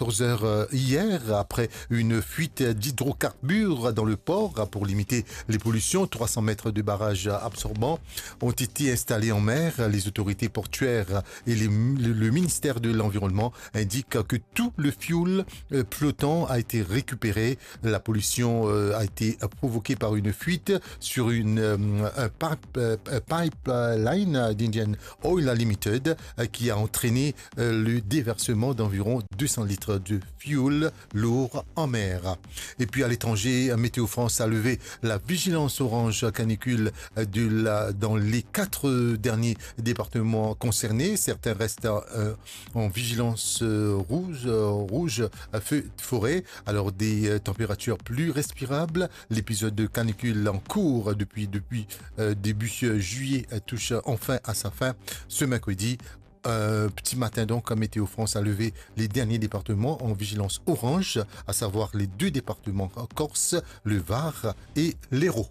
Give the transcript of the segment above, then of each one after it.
14 heures hier, après une fuite d'hydrocarbures dans le port pour limiter les pollutions. 300 mètres de barrages absorbants ont été installés en mer. Les autorités portuaires et le ministère de l'Environnement indiquent que tout le fioul flottant a été récupéré. La pollution a été provoquée par une fuite sur un pipeline d'Indian Oil Limited qui a entraîné le déversement d'environ 200 litres de fuel lourd en mer. Et puis à l'étranger, Météo France a levé la vigilance orange canicule dans les 4 derniers départements concernés. Certains restent en vigilance rouge feu de forêt. Alors des températures plus respirables. L'épisode de canicule en cours depuis début juillet touche enfin à sa fin ce mercredi. Petit matin donc, Météo France a levé les derniers départements en vigilance orange, à savoir les 2 départements Corse, le Var et l'Hérault.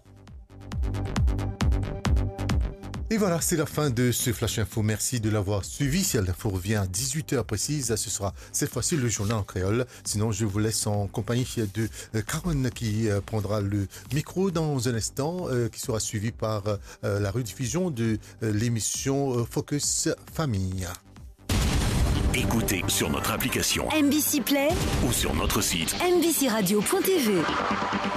Et voilà, c'est la fin de ce Flash Info. Merci de l'avoir suivi. Si l'info revient à 18h précise, ce sera cette fois-ci le journal en créole. Sinon, je vous laisse en compagnie de Caron qui prendra le micro dans un instant, qui sera suivi par la rediffusion de l'émission Focus Famille. Écoutez sur notre application MBC Play ou sur notre site mbcradio.tv.